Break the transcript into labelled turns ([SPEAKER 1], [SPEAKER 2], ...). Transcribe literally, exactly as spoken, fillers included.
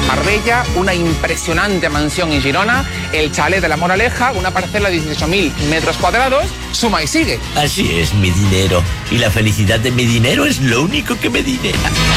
[SPEAKER 1] en Marbella, una impresionante mansión en Girona, el chalet de La Moraleja, una parcela de dieciocho mil metros cuadrados. Suma y sigue.
[SPEAKER 2] Así es, mi dinero. Y la felicidad de mi dinero es lo único que me dinera.